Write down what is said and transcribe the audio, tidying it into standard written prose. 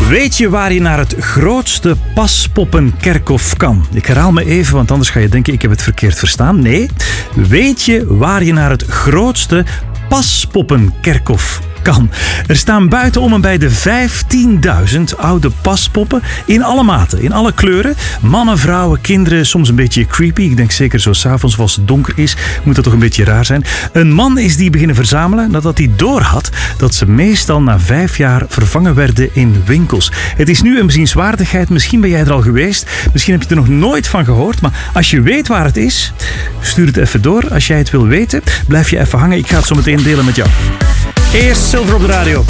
Weet je waar je naar het grootste paspoppenkerkhof kan? Ik herhaal me even, want anders ga je denken ik heb het verkeerd verstaan. Nee, weet je waar je naar het grootste paspoppenkerkhof kan? Er staan buiten om en bij de 15.000 oude paspoppen in alle maten, in alle kleuren. Mannen, vrouwen, kinderen, soms een beetje creepy. Ik denk zeker zo 's avonds als het donker is, moet dat toch een beetje raar zijn. Een man is die beginnen verzamelen nadat hij doorhad dat ze meestal na 5 jaar vervangen werden in winkels. Het is nu een bezienswaardigheid. Misschien ben jij er al geweest. Misschien heb je er nog nooit van gehoord. Maar als je weet waar het is, stuur het even door. Als jij het wil weten, blijf je even hangen. Ik ga het zo meteen delen met jou. Eerst Silver op de radio.